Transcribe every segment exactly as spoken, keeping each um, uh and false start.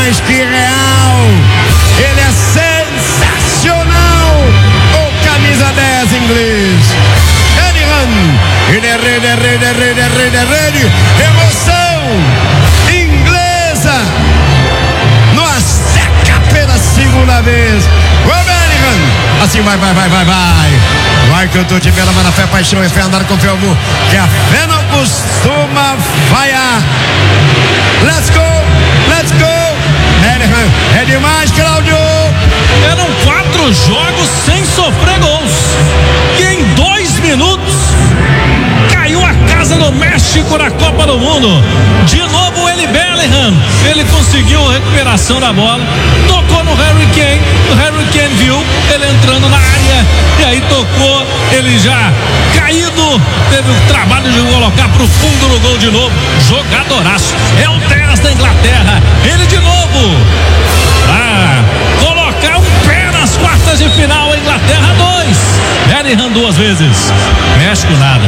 Esquirreal. Ele é sensacional. O camisa dez inglês. Bellingham. Ele é rei, é rei, é rei, é rei, é rei. Emoção inglesa. No Azteca pela segunda vez. O Bellingham. Assim vai, vai, vai, vai, vai. Vai que eu tô de vela, mas na fé, paixão e fé, andar com fé, amor. Que a fé não costuma falhar. Let's go, let's go. Bellingham, é demais, Cláudio. Eram quatro jogos sem sofrer gols. E em dois minutos caiu a casa no México na Copa do Mundo. De novo ele, Bellingham. Ele conseguiu a recuperação da bola. Tocou no Harry Kane. O Harry Kane viu ele entrando na área. E aí tocou. Ele já caído. Teve o trabalho de colocar pro fundo do gol de novo. Jogadoraço. É o dez da Inglaterra. Ele de novo. Ah, colocar um pé nas quartas de final. Inglaterra dois. Bellingham duas vezes. México nada.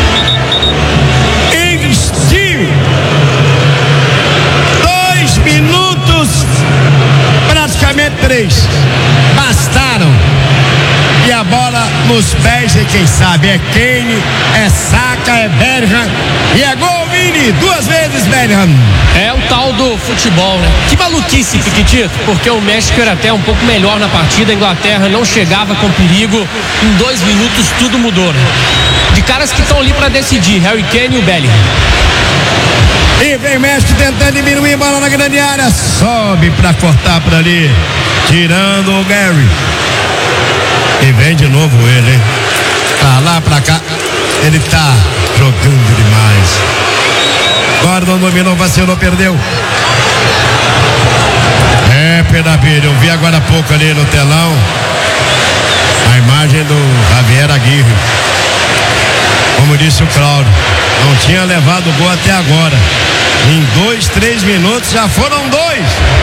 Steve, dois minutos, praticamente três, bastaram. E a bola nos pés de quem sabe é Kane, é Saka, é Bellingham e é gol, Vini, duas vezes Bellingham. É o tal do futebol, né? Que maluquice, Piquitito, porque o México era até um pouco melhor na partida, a Inglaterra não chegava com perigo, em dois minutos tudo mudou, né? De caras que estão ali para decidir, Harry Kane e o Bellingham. E vem o México tentando diminuir a bola na grande área, sobe para cortar por ali, tirando o Gary. E vem de novo ele, hein? Pra lá, pra cá, ele tá jogando demais. Gordon dominou, vacilou, perdeu. É, Pedapilho, eu vi agora há pouco ali no telão a imagem do Javier Aguirre. Como disse o Cláudio, não tinha levado o gol até agora. Em dois, três minutos já foram dois.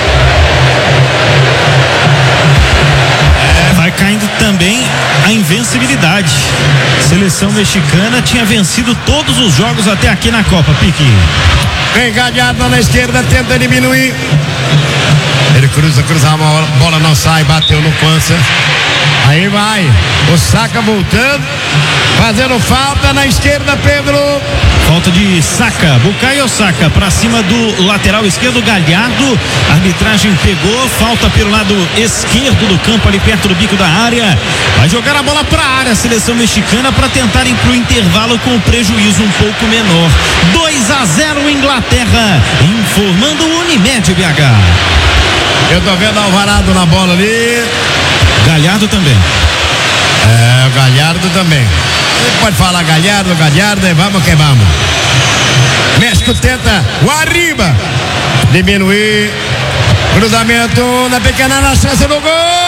É, vai caindo também a invencibilidade. A seleção mexicana tinha vencido todos os jogos até aqui na Copa, Pique. Vem Galhardo na esquerda, tenta diminuir. Ele cruza, cruza a bola, bola não sai, bateu no Pança. Aí vai, o Saka voltando, fazendo falta na esquerda, Pedro. Falta de Saka, Bukayo Saka pra cima do lateral esquerdo, Galhardo. A arbitragem pegou, falta pelo lado esquerdo do campo, ali perto do bico da área. Vai jogar a bola pra área a seleção mexicana para tentar ir pro intervalo com prejuízo um pouco menor. dois a zero Inglaterra, informando o Unimed B H. Eu tô vendo Alvarado na bola ali. Galhardo também. É, o Galhardo também. Você pode falar Galhardo, Galhardo, e vamos que vamos. México tenta o arriba. Diminuir. Cruzamento na pequena, na chance do gol.